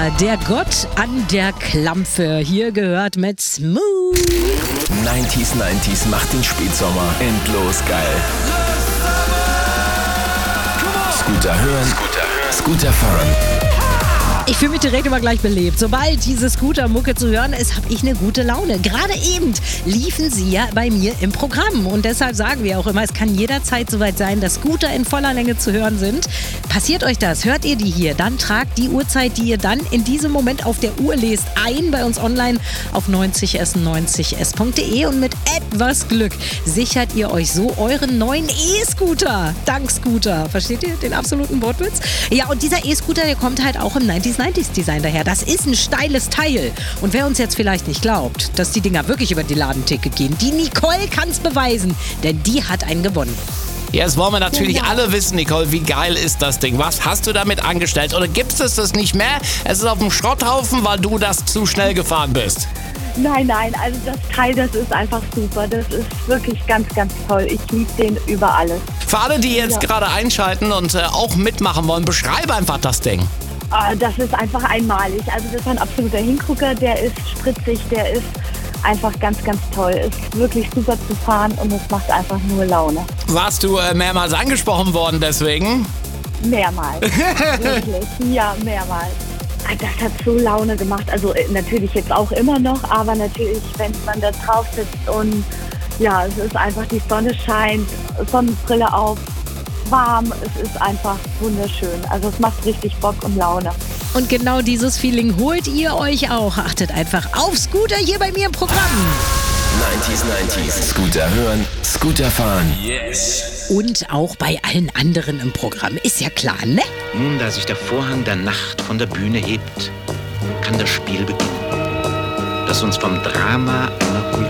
Scooter, der Gott an der Klampfe. Hier gehört mit Smooth. 90s macht den Spätsommer endlos geil. Scooter hören, Scooter fahren. Ich fühle mich direkt immer gleich belebt. Sobald diese Scooter-Mucke zu hören ist, habe ich eine gute Laune. Gerade eben liefen sie ja bei mir im Programm. Und deshalb sagen wir auch immer, es kann jederzeit soweit sein, dass Scooter in voller Länge zu hören sind. Passiert euch das? Hört ihr die hier? Dann tragt die Uhrzeit, die ihr dann in diesem Moment auf der Uhr lest, ein bei uns online auf 90s90s.de. Und mit etwas Glück sichert ihr euch so euren neuen E-Scooter. Dank Scooter. Versteht ihr den absoluten Wortwitz? Ja, und dieser E-Scooter, der kommt halt auch im 90s Design daher. Das ist ein steiles Teil. Und wer uns jetzt vielleicht nicht glaubt, dass die Dinger wirklich über die Ladenticket gehen, die Nicole kann es beweisen, denn die hat einen gewonnen. Jetzt wollen wir natürlich alle wissen, Nicole, wie geil ist das Ding? Was hast du damit angestellt? Oder gibt es das nicht mehr? Es ist auf dem Schrotthaufen, weil du das zu schnell gefahren bist. Nein, also das Teil, das ist einfach super. Das ist wirklich ganz, ganz toll. Ich liebe den über alles. Für alle, die jetzt gerade einschalten und auch mitmachen wollen, beschreibe einfach das Ding. Das ist einfach einmalig. Also das ist ein absoluter Hingucker, der ist spritzig, der ist einfach ganz, ganz toll. Ist wirklich super zu fahren und es macht einfach nur Laune. Warst du mehrmals angesprochen worden deswegen? Mehrmals. Wirklich, ja, mehrmals. Das hat so Laune gemacht. Also natürlich jetzt auch immer noch, aber natürlich, wenn man da drauf sitzt und ja, es ist einfach, die Sonne scheint, Sonnenbrille auf, warm, es ist einfach wunderschön. Also es macht richtig Bock und Laune. Und genau dieses Feeling holt ihr euch auch. Achtet einfach auf Scooter hier bei mir im Programm. 90s, Scooter hören, Scooter fahren. Yes. Und auch bei allen anderen im Programm. Ist ja klar, ne? Nun, da sich der Vorhang der Nacht von der Bühne hebt, kann das Spiel beginnen, das uns vom Drama einer